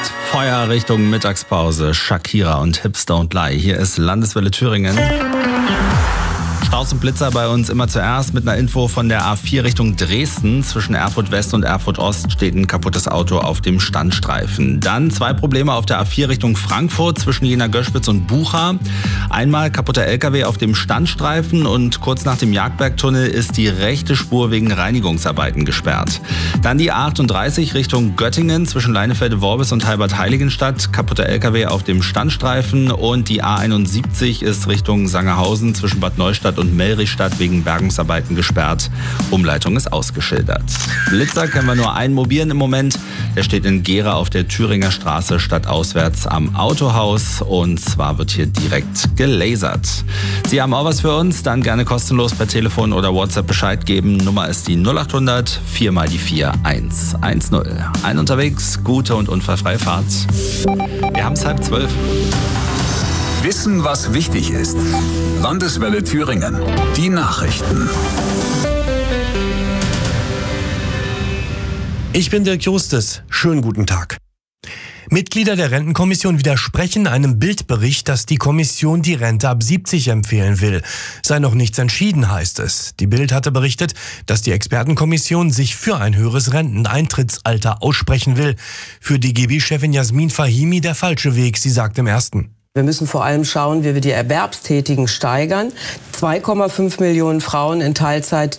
Feuer Richtung Mittagspause. Shakira und Hips Don't Lie. Hier ist Landeswelle Thüringen. Staus und Blitzer bei uns immer zuerst mit einer Info von der A4 Richtung Dresden. Zwischen Erfurt West und Erfurt Ost steht ein kaputtes Auto auf dem Standstreifen. Dann 2 Probleme auf der A4 Richtung Frankfurt zwischen Jena-Göschwitz und Bucha. Einmal kaputter LKW auf dem Standstreifen und kurz nach dem Jagdbergtunnel ist die rechte Spur wegen Reinigungsarbeiten gesperrt. Dann die A38 Richtung Göttingen zwischen Leinefelde-Worbis und Halbert-Heiligenstadt. Kaputter LKW auf dem Standstreifen und die A71 ist Richtung Sangerhausen zwischen Bad Neustadt und Mellrichstadt wegen Bergungsarbeiten gesperrt. Umleitung ist ausgeschildert. Blitzer kennen wir nur einen mobilen im Moment. Der steht in Gera auf der Thüringer Straße stadtauswärts am Autohaus und zwar wird hier direkt gelasert. Sie haben auch was für uns? Dann gerne kostenlos per Telefon oder WhatsApp Bescheid geben. Nummer ist die 0800 4 mal die 4 110. Ein unterwegs, gute und unfallfreie Fahrt. Wir haben es 11:30. Wissen, was wichtig ist. Landeswelle Thüringen. Die Nachrichten. Ich bin Dirk Justus. Schönen guten Tag. Mitglieder der Rentenkommission widersprechen einem Bildbericht, dass die Kommission die Rente ab 70 empfehlen will. Sei noch nichts entschieden, heißt es. Die Bild hatte berichtet, dass die Expertenkommission sich für ein höheres Renteneintrittsalter aussprechen will. Für DGB-Chefin Jasmin Fahimi der falsche Weg, sie sagt im Ersten. Wir müssen vor allem schauen, wie wir die Erwerbstätigen steigern. 2,5 Millionen Frauen in Teilzeit,